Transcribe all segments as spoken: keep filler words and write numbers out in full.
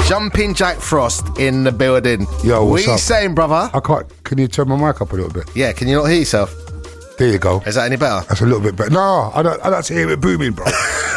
Jumping Jack Frost in the building. Yo, what's what are you up? saying, brother? I can't. Can you turn my mic up a little bit? Yeah, can you not hear yourself? There you go. Is that any better? That's a little bit better. No, I don't. I like to hear it booming, bro.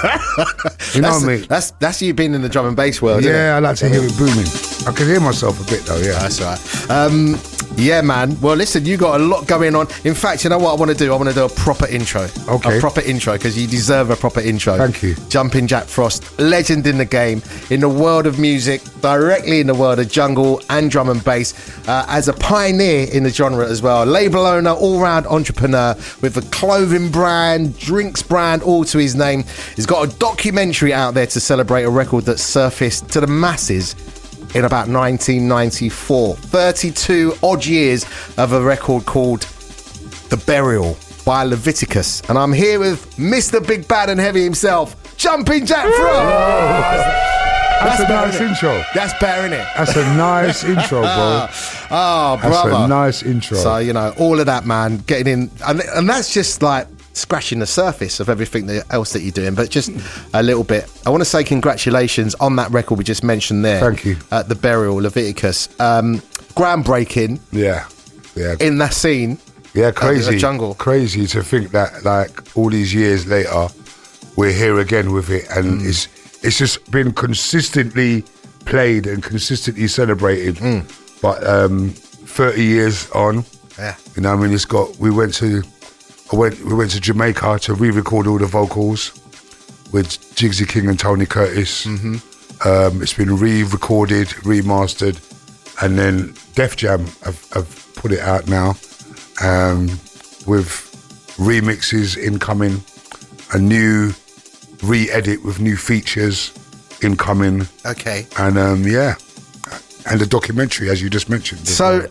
You know that's, what I mean? That's that's you being in the drum and bass world. Isn't Yeah, it? I like to hear it booming. I can hear myself a bit though. Yeah. That's all right. Um, yeah, man. Well, listen, you got a lot going on. In fact, you know what I want to do? I want to do a proper intro. Okay. A proper intro, because you deserve a proper intro. Thank you. Jumping Jack Frost, legend in the game, in the world of music, directly in the world of jungle and drum and bass, uh, as a pioneer in the genre as well. Label owner, all-round entrepreneur with a clothing brand, drinks brand, all to his name. He's got a documentary out there to celebrate a record that surfaced to the masses in about nineteen ninety-four. thirty-two odd years of a record called The Burial by Leviticus. And I'm here with Mister Big Bad and Heavy himself, Jumping Jack Frost. That's, That's a nice innit? intro. That's better, innit? That's a nice intro, bro. Oh, That's brother. a nice intro. So, you know, all of that, man, getting in. And, and that's just like scratching the surface of everything that, else that you're doing, but just a little bit. I want to say congratulations on that record we just mentioned there. Thank you. At The Burial, Leviticus. Um, groundbreaking Yeah, yeah, in that scene. yeah. of Crazy, the jungle. crazy to think that like all these years later, we're here again with it, and Mm. it's it's just been consistently played and consistently celebrated. Mm. But um, thirty years on, Yeah. you know, what I mean, it's got. We went to, I went, we went to Jamaica to re-record all the vocals with Jigsy King and Tony Curtis. Mm-hmm. Um, it's been re-recorded, remastered, and then Def Jam have, have put it out now um, with remixes incoming, a new re-edit with new features incoming, Okay. and um, yeah, and the documentary, as you just mentioned. So,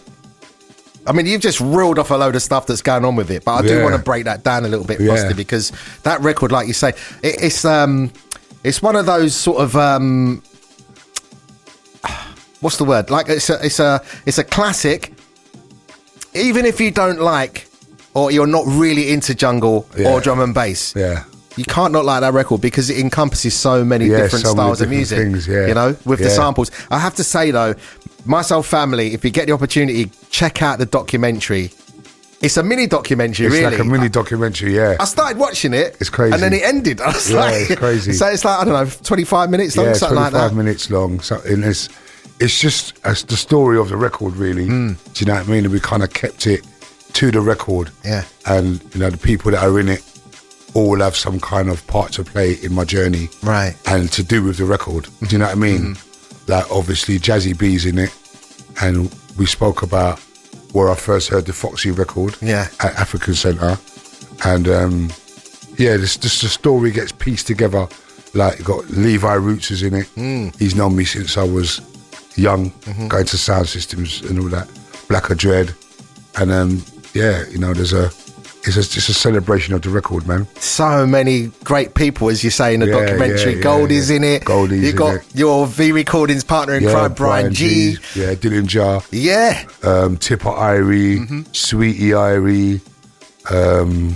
I mean, you've just reeled off a load of stuff that's going on with it, but I do Yeah. want to break that down a little bit, Yeah. Frosty, because that record, like you say, it, it's um, it's one of those sort of um, what's the word? Like it's a it's a it's a classic. Even if you don't like, or you're not really into jungle Yeah. or drum and bass, yeah, you can't not like that record because it encompasses so many Yeah, different so many styles of different music. things, yeah. You know, with the Yeah. samples. I have to say though, myself family, if you get the opportunity, check out the documentary. It's a mini documentary, it's really. like a mini documentary. Yeah, I started watching it. It's crazy. And then it ended. I was Yeah, like, it's crazy. So it's like, I don't know, twenty-five minutes long, yeah, something like twenty-five that. minutes long. So, and it's it's just it's the story of the record, really. Hmm. Do you know what I mean? And we kind of kept it to the record. Yeah. And you know, the people that are in it all have some kind of part to play in my journey, Right. and to do with the record. Do you know what I mean? Mm-hmm. Like obviously Jazzy B's in it, and we spoke about where I first heard the Foxy record. Yeah. At African Centre, and um, yeah, this just the story gets pieced together. Like you got Levi Roots is in it. Mm. He's known me since I was young, Mm-hmm. going to sound systems and all that. Blacker Dread, and um, yeah, you know, there's a it's a, just a celebration of the record, man. So many great people, as you say in the Yeah, documentary. yeah, yeah, Goldie's yeah. in it. Goldie's You've in got it. your V Recordings partner in crime, Brian, G. yeah, Dylan Jar, Yeah. um, Tipper Irie, Mm-hmm. Sweetie Irie, um,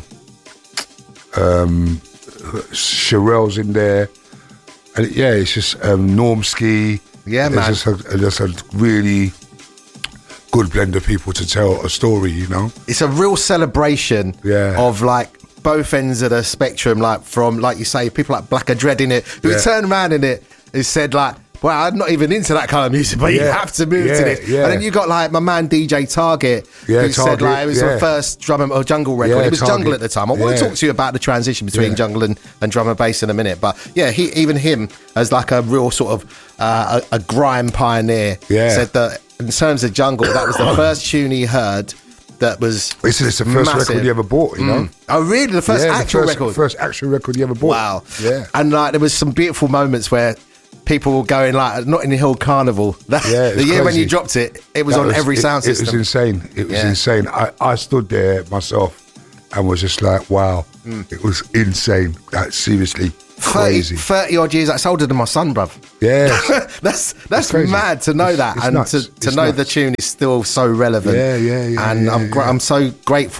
um, Sherelle's in there, and yeah, it's just um, Normski. Yeah, There's man. Just a, just a really good blend of people to tell a story, you know. It's a real celebration Yeah. of like both ends of the spectrum, like from, like you say, people like Blacker Dread in it, who Yeah. turned around in it and said like, well, I'm not even into that kind of music, but you Yeah. have to move Yeah, to this. yeah. And then you got like my man D J Target, Yeah, who said Target, like it was yeah. the first drum and or jungle record. Yeah, it was Target. jungle at the time. I want to Yeah. talk to you about the transition between Yeah. jungle and, and drum and bass in a minute. But yeah, he even him as like a real sort of uh, a, a grime pioneer Yeah. said that in terms of jungle, that was the first tune he heard that was It's, it's the first massive. record you ever bought, you know. Mm. Oh, really? The first Yeah, the actual first, record? First actual record you ever bought. Wow. Yeah. And like there was some beautiful moments where people were going like Notting Hill Carnival. That, Yeah, the it's year when crazy. you dropped it, it was That on every it- sound it, system. It was insane. It was Yeah. insane. I, I stood there myself and was just like, wow, Mm. it was insane. Like, seriously, thirty, crazy. thirty odd years. That's older than my son, bruv. Yeah. that's that's crazy. mad to know It's- that, it's and nuts. to, to It's know nuts. the tune is still so relevant. Yeah, yeah, yeah, And yeah, I'm gra- yeah. I'm so grateful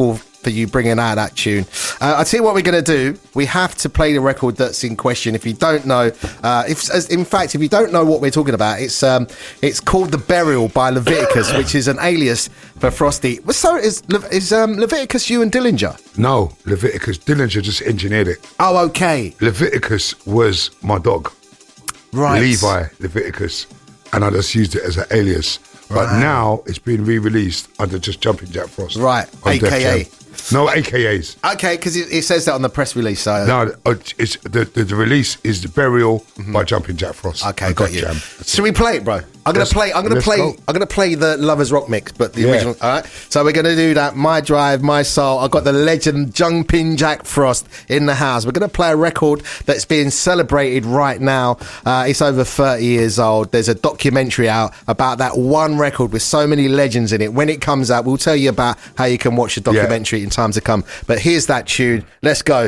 for you bringing out that tune. Uh, I'll tell you what we're going to do. We have to play the record that's in question. If you don't know, uh, if as, in fact, if you don't know what we're talking about, it's um, it's called The Burial by Leviticus, which is an alias for Frosty. So is, is um, Leviticus you and Dillinger? No, Leviticus. Dillinger just engineered it. Oh, okay. Leviticus was my dog. Right. Levi Leviticus. And I just used it as an alias. But Right. now it's been re-released under just Jumping Jack Frost. Right, on A K A. Def Jam. No A K As. Okay, because it, it says that on the press release. So No, it's the, the the release is The Burial mm-hmm. by Jumping Jack Frost. Okay, on got Def you. Jam. Should we play it, bro? I'm gonna Let's- play. I'm gonna let's play. go. I'm gonna play the Lovers Rock mix, but the Yeah. original. All right. So we're gonna do that. My Drive, My Soul. I've got the legend Jumping Jack Frost in the house. We're gonna play a record that's being celebrated right now. Uh, it's over thirty years old. There's a documentary out about that one record with so many legends in it. When it comes out, we'll tell you about how you can watch the documentary in time to come. But here's that tune. Let's go.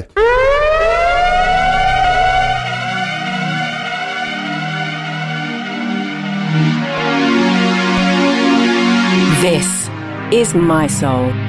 This is My Soul.